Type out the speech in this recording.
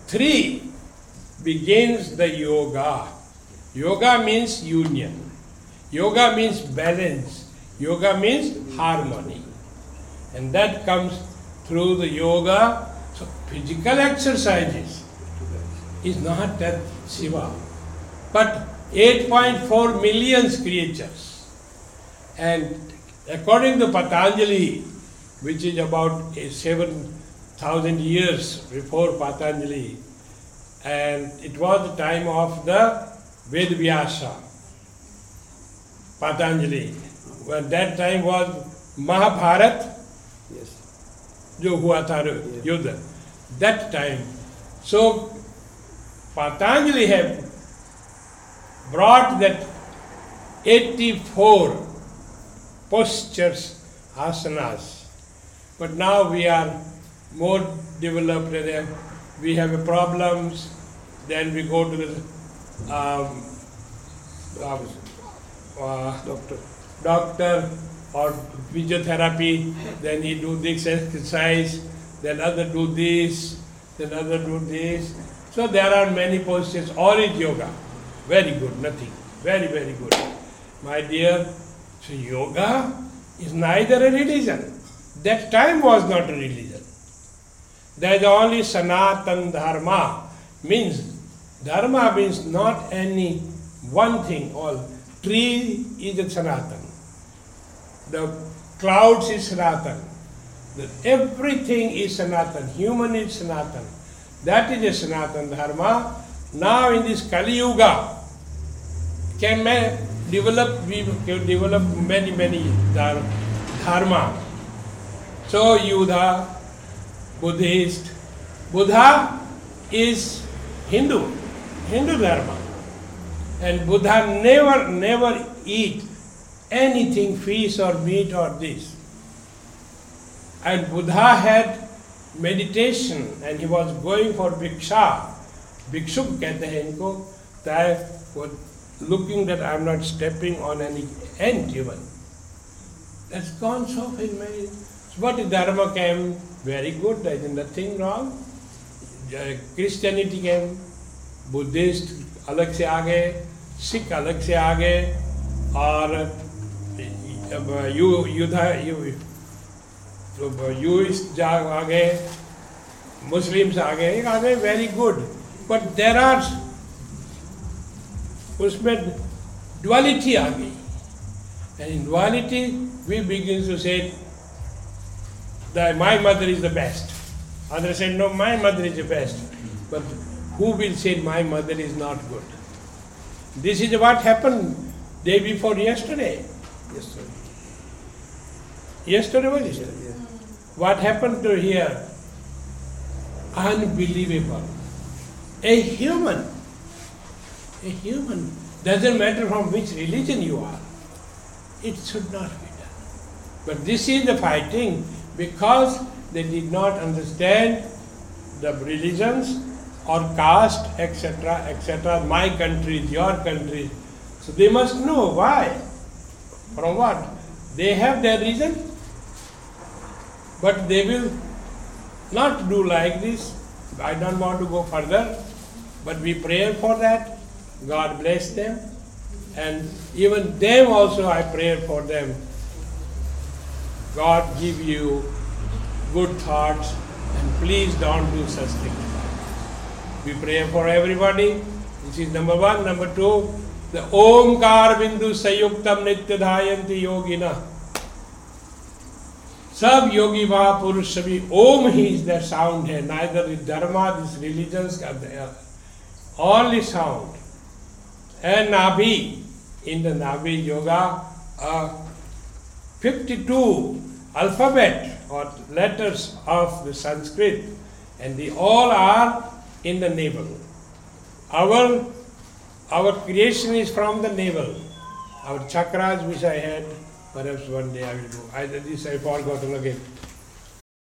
3 begins the yoga. Yoga means union. Yoga means balance. Yoga means harmony. And that comes through the yoga. So physical exercises is not that Shiva, but 8.4 million creatures. And according to Patanjali, which is about 7,000 years before Patanjali, and it was the time of the Vedvyasa, Patanjali. When that time was Mahabharat, जो हुआ था युद्ध, that time. So Patanjali have brought that 84 postures, asanas. But now we are more developed, we have problems, then we go to the doctor or physiotherapy, then he do this exercise, then other do this, then other do this. So there are many postures, all is yoga. Very good, nothing. Very, very good. My dear, so yoga is neither a religion. That time was not a religion. There is only Sanatan Dharma. Dharma means not any one thing, all. Tree is a Sanatan. The clouds is Sanatan. Everything is Sanatan. Human is Sanatan. That is a Sanatan Dharma. Now in this Kali Yuga, we can develop many dharma. So Yuddha, Buddhist. Buddha is Hindu Dharma. And Buddha never eat anything, fish or meat or this. And Buddha had meditation and he was going for Bhiksha. Bhikshuk कहते हैं इनको, that was looking that I am not stepping on any ant even. That's gone so many. But Dharma came very good, there is nothing wrong. Christianity came, Buddhist अलग से आ गए, सिख अलग से आ गए, और यूइस्ट आ गए, मुस्लिम्स आ गए, very good. But there are, उसमें duality आ गई. And in duality, we begin to say that my mother is the best. Others say, no, my mother is the best. But who will say my mother is not good? This is what happened day before yesterday. Yesterday was yesterday. What happened to here? Unbelievable. A human, doesn't matter from which religion you are, it should not be done. But this is the fighting because they did not understand the religions or caste, etc., my country, your country. So they must know why, from what. They have their reason, but they will not do like this. I don't want to go further, but we pray for that. God bless them. And even them also I pray for them. God give you good thoughts and please don't do such things. We pray for everybody. This is number one. Number two, the Omkar Bindu Sayuktam Nityadhayanti Yogina. सब योगी महापुरुष सभी ओम he is the sound है, neither the dharma, these religions, only sound. And Nabhi, in the Nabhi yoga, 52 alphabet or letters of the Sanskrit, and they all are in the navel. Our creation is from the navel. Our chakras, which I had, perhaps one day I will do. This I forgot again.